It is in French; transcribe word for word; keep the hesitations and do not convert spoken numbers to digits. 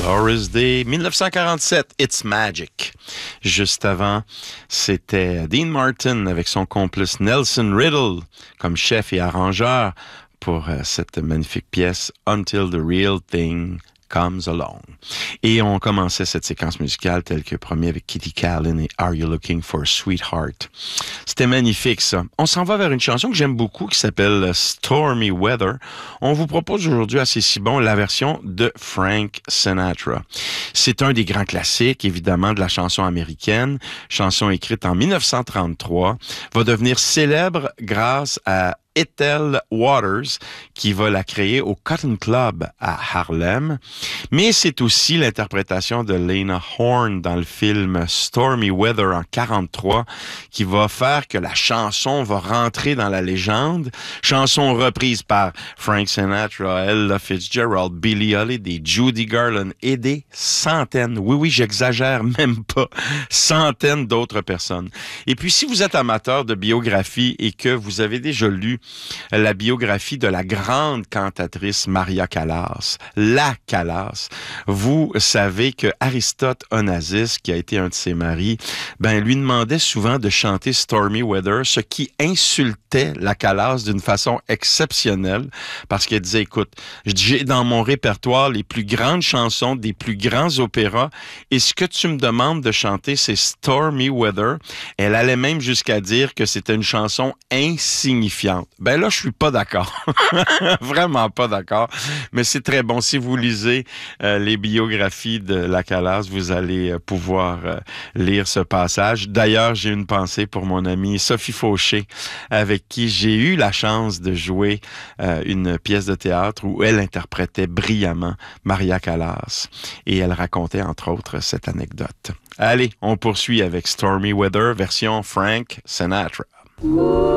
Doris Day, dix-neuf cent quarante-sept, It's Magic. Juste avant, c'était Dean Martin avec son complice Nelson Riddle comme chef et arrangeur pour euh, cette magnifique pièce Until the Real Thing Comes Along. Et on commençait cette séquence musicale telle que promis avec Kitty Kallen et Are You Looking for a Sweetheart? C'était magnifique, ça. On s'en va vers une chanson que j'aime beaucoup qui s'appelle Stormy Weather. On vous propose aujourd'hui, assez si bon, la version de Frank Sinatra. C'est un des grands classiques, évidemment, de la chanson américaine. Chanson écrite en dix-neuf cent trente-trois. Va devenir célèbre grâce à Ethel Waters, qui va la créer au Cotton Club à Harlem. Mais c'est aussi l'interprétation de Lena Horne dans le film Stormy Weather en quarante-trois qui va faire que la chanson va rentrer dans la légende. Chanson reprise par Frank Sinatra, Ella Fitzgerald, Billie Holiday, Judy Garland et des centaines, oui, oui, j'exagère même pas, centaines d'autres personnes. Et puis, si vous êtes amateur de biographie et que vous avez déjà lu la biographie de la grande cantatrice Maria Callas, la Callas, vous savez que Aristote Onassis, qui a été un de ses maris, ben, lui demandait souvent de chanter Stormy Weather, ce qui insultait la Callas d'une façon exceptionnelle, parce qu'elle disait, écoute, j'ai dans mon répertoire les plus grandes chansons des plus grands opéras, et ce que tu me demandes de chanter, c'est Stormy Weather. Elle allait même jusqu'à dire que c'était une chanson insignifiante. Ben là, je suis pas d'accord. Vraiment pas d'accord. Mais c'est très bon. Si vous lisez euh, les biographies de la Callas, vous allez euh, pouvoir euh, lire ce passage. D'ailleurs, j'ai une pensée pour mon amie Sophie Fauché, avec qui j'ai eu la chance de jouer euh, une pièce de théâtre où elle interprétait brillamment Maria Callas. Et elle racontait, entre autres, cette anecdote. Allez, on poursuit avec Stormy Weather, version Frank Sinatra.